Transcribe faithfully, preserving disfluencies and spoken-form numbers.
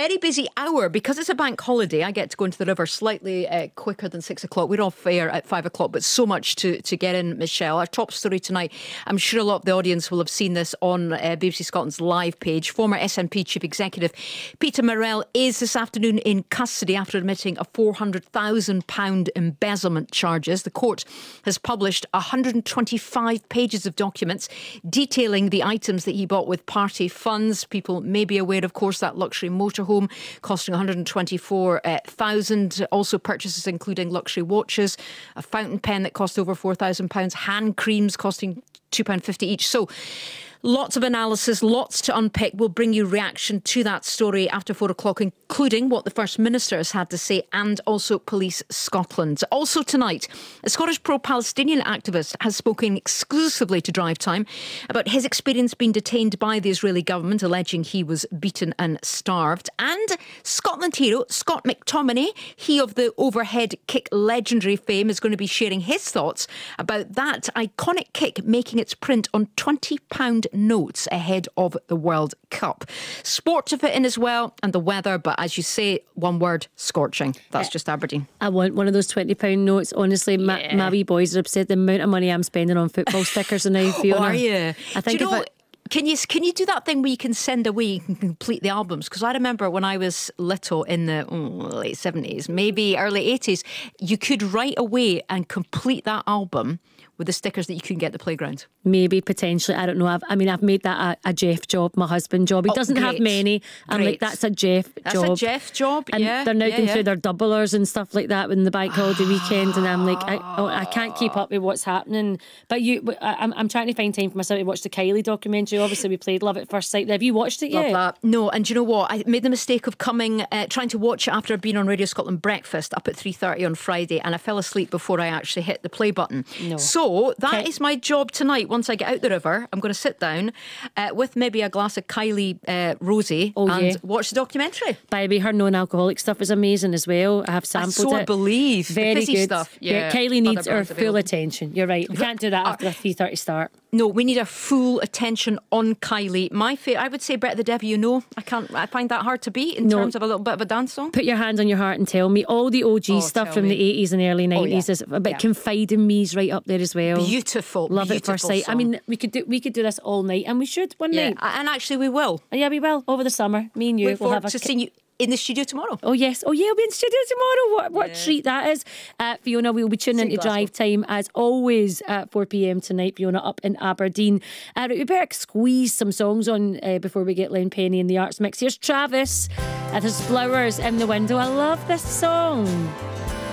very busy hour because it's a bank holiday. I get to go into the river slightly uh, quicker than six o'clock. We're off air at five o'clock, but so much to, to get in, Michelle. Our top story tonight, I'm sure a lot of the audience will have seen this on uh, B B C Scotland's live page. Former S N P Chief Executive Peter Murrell is this afternoon in custody after admitting a four hundred thousand pounds embezzlement charges. The court has published one hundred twenty-five pages of documents detailing the items that he bought with party funds. People may be aware, of course, that luxury motorhome costing one hundred twenty-four thousand pounds. Also purchases including luxury watches, a fountain pen that cost over four thousand pounds, hand creams costing two pounds fifty each. So lots of analysis, lots to unpick. We'll bring you reaction to that story after four o'clock, including what the First Minister has had to say and also Police Scotland. Also tonight, a Scottish pro-Palestinian activist has spoken exclusively to Drive Time about his experience being detained by the Israeli government, alleging he was beaten and starved. And Scotland hero Scott McTominay, he of the overhead kick legendary fame, is going to be sharing his thoughts about that iconic kick making its print on twenty pounds notes ahead of the World Cup. Sport to fit in as well, and the weather, but as you say, one word, scorching. That's just Aberdeen. I want one of those twenty pounds notes. Honestly, my, Yeah. my wee boys are upset the amount of money I'm spending on football stickers and now, Fiona. Oh, are you? I think do you if know, I, Can you can you do that thing where you can send away, you can complete the albums? Because I remember when I was little in the oh, late seventies, maybe early eighties, you could write away and complete that album with the stickers that you couldn't get at the playground. maybe, potentially, I don't know. I've, I mean, I've made that a, a Jeff job, my husband job. He Oh, doesn't have great. many. I'm Great. like, that's a Jeff That's job. a Jeff job, And yeah. they're now yeah, going yeah. through their doublers and stuff like that in the bank holiday weekend, and I'm like, I, oh, I can't keep up with what's happening. But you, I, I'm, I'm trying to find time for myself to watch the Kylie documentary. Obviously, we played Love at First Sight. Have you watched it yet? Love that. No, and do you know what? I made the mistake of coming, uh, trying to watch it after I'd been on Radio Scotland Breakfast up at three thirty on Friday, and I fell asleep before I actually hit the play button. No. So that Okay. is my job tonight. Once I get out the river, I'm going to sit down uh, with maybe a glass of Kylie uh, Rosé Oh, and yeah. watch the documentary. By the way, her non-alcoholic stuff is amazing as well. I have sampled so it. I believe. The Very fizzy good stuff. Yeah, Kylie other needs our brands full available. attention. You're right. We can't do that after a three thirty start. No, we need a full attention on Kylie. My fa- I would say Brett the Devil, you know. I can't. I find that hard to beat in No. terms of a little bit of a dance song. Put your hand on your heart and tell me. All the O G Oh, stuff tell from me. the eighties and early nineties yeah. is but Yeah. Confide in Me's right up there as well. Beautiful, Love beautiful at First Sight. I song. mean, we could do we could do this all night, and we should one Yeah, night. and actually we will. Yeah, we will over the summer. Me and you Look will forward have a to seeing you in the studio tomorrow. Oh yes, oh yeah, we'll be in studio tomorrow. What what Yeah. treat that is. Uh, Fiona, we'll be tuning See into Glasgow. Drive Time as always at four p.m. tonight, Fiona, up in Aberdeen. Uh, we better squeeze some songs on uh, before we get Len Penny in the Arts Mix. Here's Travis. Uh, there's flowers in the window. I love this song.